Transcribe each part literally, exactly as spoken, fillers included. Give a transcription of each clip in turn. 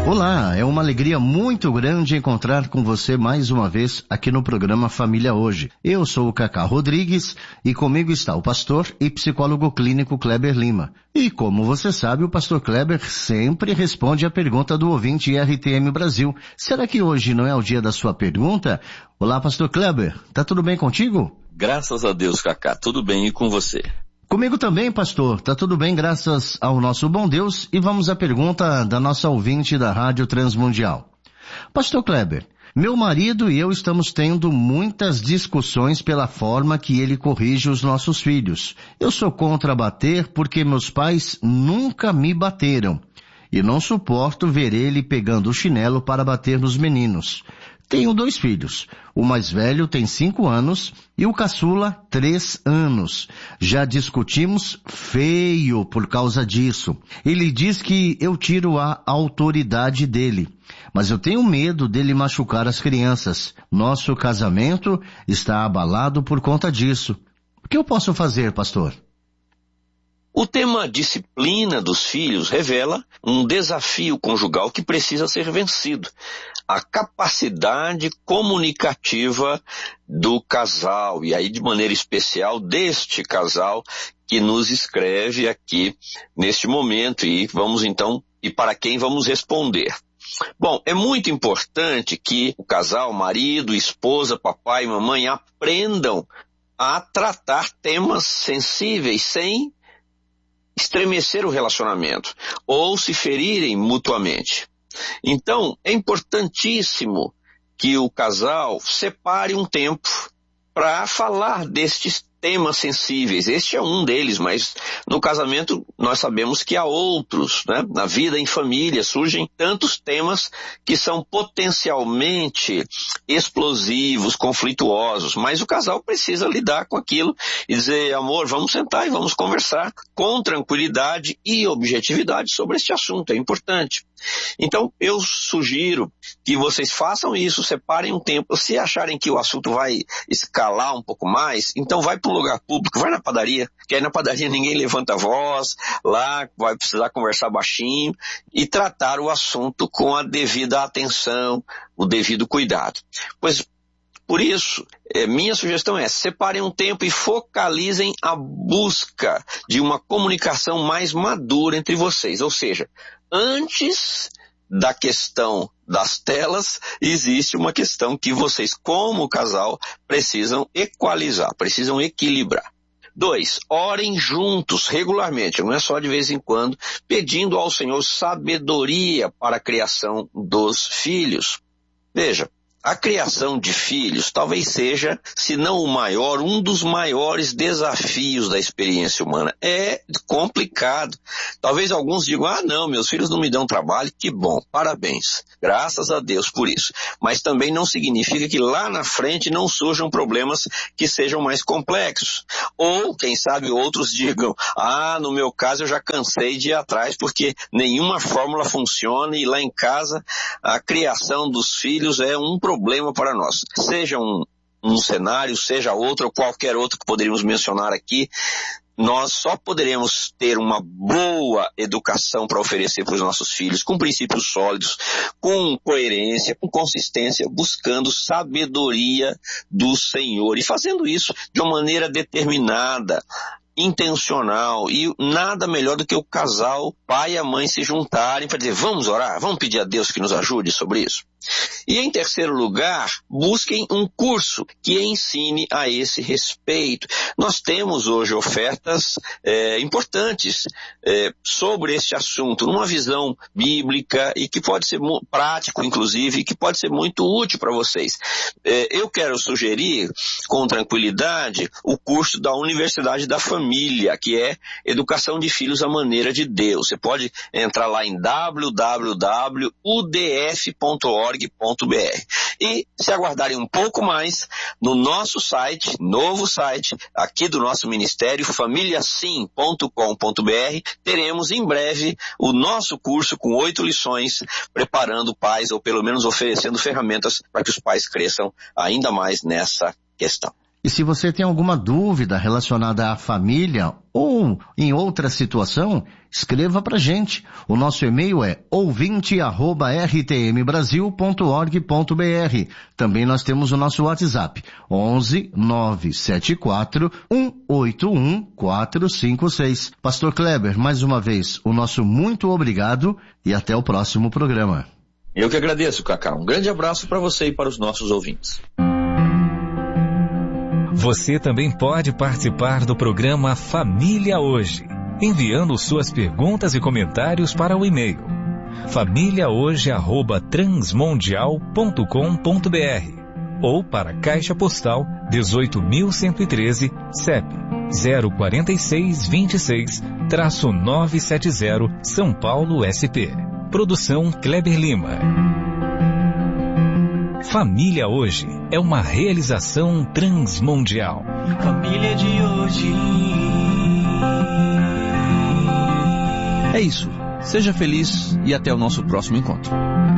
Olá, é uma alegria muito grande encontrar com você mais uma vez aqui no programa Família Hoje. Eu sou o Cacá Rodrigues e comigo está o pastor e psicólogo clínico Kleber Lima. E como você sabe, o pastor Kleber sempre responde a pergunta do ouvinte R T M Brasil. Será que hoje não é o dia da sua pergunta? Olá, pastor Kleber, tá tudo bem contigo? Graças a Deus, Cacá, tudo bem e com você? Comigo também, pastor. Tá tudo bem, graças ao nosso bom Deus. E vamos à pergunta da nossa ouvinte da Rádio Transmundial. Pastor Kleber, meu marido e eu estamos tendo muitas discussões pela forma que ele corrige os nossos filhos. Eu sou contra bater porque meus pais nunca me bateram. E não suporto ver ele pegando o chinelo para bater nos meninos. Tenho dois filhos. O mais velho tem cinco anos e o caçula três anos. Já discutimos feio por causa disso. Ele diz que eu tiro a autoridade dele. Mas eu tenho medo dele machucar as crianças. Nosso casamento está abalado por conta disso. O que eu posso fazer, pastor? O tema disciplina dos filhos revela um desafio conjugal que precisa ser vencido. A capacidade comunicativa do casal, e aí de maneira especial deste casal que nos escreve aqui neste momento, e vamos então, e para quem vamos responder. Bom, é muito importante que o casal, marido, esposa, papai e mamãe aprendam a tratar temas sensíveis sem estremecer o relacionamento ou se ferirem mutuamente. Então, é importantíssimo que o casal separe um tempo para falar destes temas sensíveis. Este é um deles, mas no casamento nós sabemos que há outros, né? Na vida em família surgem tantos temas que são potencialmente explosivos, conflituosos, mas o casal precisa lidar com aquilo e dizer, amor, vamos sentar e vamos conversar com tranquilidade e objetividade sobre este assunto, é importante. Então, eu sugiro que vocês façam isso, separem um tempo. Se acharem que o assunto vai escalar um pouco mais, então vai para um lugar público, vai na padaria, que aí na padaria ninguém levanta a voz, lá vai precisar conversar baixinho e tratar o assunto com a devida atenção, o devido cuidado. Pois, por isso, é, minha sugestão é, separem um tempo e focalizem a busca de uma comunicação mais madura entre vocês, ou seja, antes da questão das telas, existe uma questão que vocês, como casal, precisam equalizar, precisam equilibrar. Dois, orem juntos regularmente, não é só de vez em quando, pedindo ao Senhor sabedoria para a criação dos filhos. Veja, a criação de filhos talvez seja, se não o maior, um dos maiores desafios da experiência humana. É complicado. Talvez alguns digam, ah não, meus filhos não me dão trabalho, que bom, parabéns. Graças a Deus por isso. Mas também não significa que lá na frente não surjam problemas que sejam mais complexos. Ou, quem sabe, outros digam, ah, no meu caso eu já cansei de ir atrás porque nenhuma fórmula funciona e lá em casa a criação dos filhos é um problema para nós. Seja um, um cenário, seja outro ou qualquer outro que poderíamos mencionar aqui, nós só poderemos ter uma boa educação para oferecer para os nossos filhos, com princípios sólidos, com coerência, com consistência, buscando sabedoria do Senhor e fazendo isso de uma maneira determinada, intencional, e nada melhor do que o casal, pai e a mãe se juntarem para dizer, vamos orar, vamos pedir a Deus que nos ajude sobre isso. E em terceiro lugar, busquem um curso que ensine a esse respeito. Nós temos hoje ofertas é, importantes é, sobre este assunto, numa visão bíblica e que pode ser prático, inclusive, e que pode ser muito útil para vocês. É, eu quero sugerir, com tranquilidade, o curso da Universidade da Família, que é Educação de Filhos à Maneira de Deus. Você pode entrar lá em w w w ponto u d f ponto org ponto b r e se aguardarem um pouco mais no nosso site, novo site aqui do nosso ministério, família sim ponto com ponto b r, teremos em breve o nosso curso com oito lições preparando pais, ou pelo menos oferecendo ferramentas para que os pais cresçam ainda mais nessa questão. E se você tem alguma dúvida relacionada à família ou em outra situação, escreva pra gente. O nosso e-mail é ouvinte arroba r t m brasil ponto org ponto b r. Também nós temos o nosso WhatsApp, onze nove sete quatro um oito um quatro cinco seis. Pastor Kleber, mais uma vez, o nosso muito obrigado e até o próximo programa. Eu que agradeço, Cacá. Um grande abraço para você e para os nossos ouvintes. Você também pode participar do programa Família Hoje, enviando suas perguntas e comentários para o e-mail família hoje arroba transmundial ponto com ponto b r ou para a Caixa Postal dezoito mil cento e treze, C E P zero quatro seis dois seis, nove sete zero, São Paulo, S P. Produção Kleber Lima. Família Hoje é uma realização transmundial. Família de hoje. É isso. Seja feliz e até o nosso próximo encontro.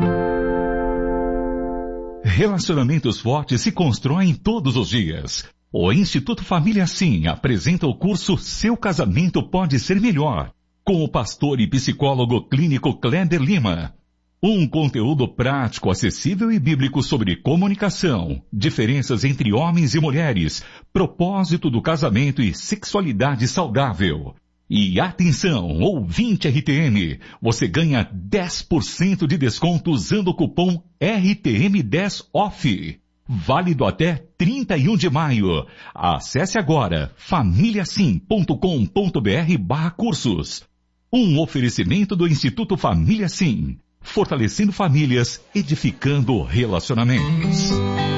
Relacionamentos fortes se constroem todos os dias. O Instituto Família Sim apresenta o curso Seu Casamento Pode Ser Melhor, com o pastor e psicólogo clínico Kleber Lima. Um conteúdo prático, acessível e bíblico sobre comunicação, diferenças entre homens e mulheres, propósito do casamento e sexualidade saudável. E atenção, ouvinte R T M, você ganha dez por cento de desconto usando o cupom R T M dez off. Válido até trinta e um de maio. Acesse agora famíliasim ponto com ponto b r barra cursos. Um oferecimento do Instituto Família Sim. Fortalecendo famílias, edificando relacionamentos.